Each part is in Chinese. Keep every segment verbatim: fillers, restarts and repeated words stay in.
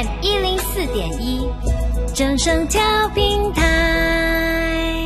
F M 一零四点一，正声调平台。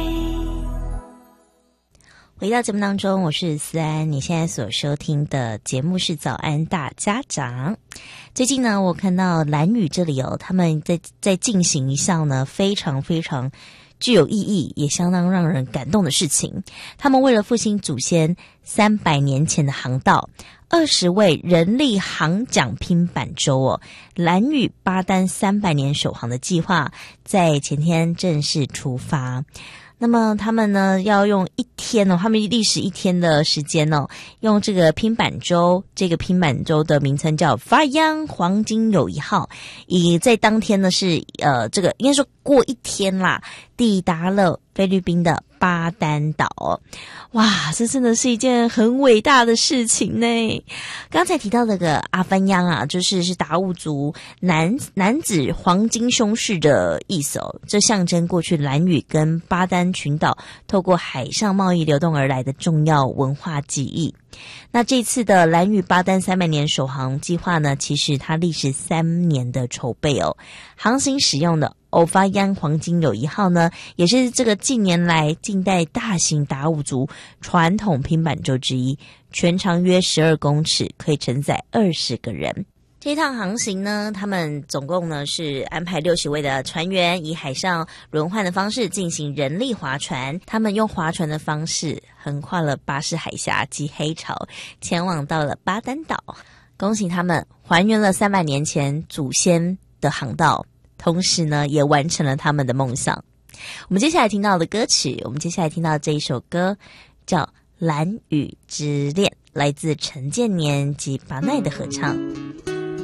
回到节目当中，我是思安，你现在所收听的节目是早安大家长。最近呢，我看到兰屿这里哦，他们在在进行一项呢非常非常具有意义也相当让人感动的事情。他们为了复兴祖先三百年前的航道，二十位人力航桨拼板舟哦，兰屿巴丹三百年首航的计划在前天正式出发。那么他们呢要用一天哦，他们历时一天的时间哦，用这个拼板舟，这个拼板舟的名称叫发扬黄金友谊号，以在当天呢是呃这个应该说过一天啦，抵达了菲律宾的巴丹岛。哇，这真的是一件很伟大的事情呢。刚才提到那个阿番央啊，就是是达悟族男男子黄金胸饰的意思哦，这象征过去兰屿跟巴丹群岛透过海上贸易流动而来的重要文化记忆。那这次的兰屿巴丹三百年首航计划呢，其实它历时三年的筹备哦，航行使用的欧发央黄金友谊号呢，也是这个近年来近代大型达悟族传统拼板舟之一，全长约十二公尺，可以承载二十个人。这趟航行呢，他们总共呢是安排六十位的船员，以海上轮换的方式进行人力划船。他们用划船的方式横跨了巴士海峡及黑潮，前往到了巴丹岛。恭喜他们还原了三百年前祖先的航道，同时呢也完成了他们的梦想。我们接下来听到的歌曲，我们接下来听到这一首歌叫《兰屿之恋》，来自陈建年及巴奈的合唱。